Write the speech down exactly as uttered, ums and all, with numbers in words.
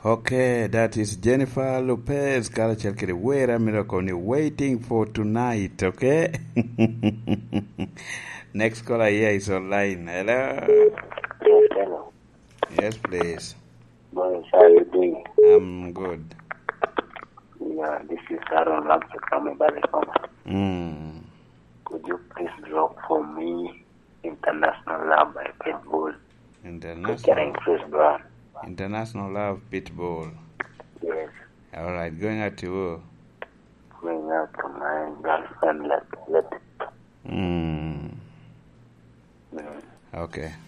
Okay, that is Jennifer Lopez, Karacha Kiriwera, Miracle waiting for tonight, okay? Next caller here is online. Hello? Yes, hello. Yes, please. Boris, how are you doing? I'm good. Yeah, this is Aaron Lamson from Balikoma. Mm. Could you please drop for me International Love by Pitbull? International. Chris Brown. International Love, Pitbull. Yes. All right, going out to who? Going out to my girlfriend, let, let. Mm. Mm. Okay.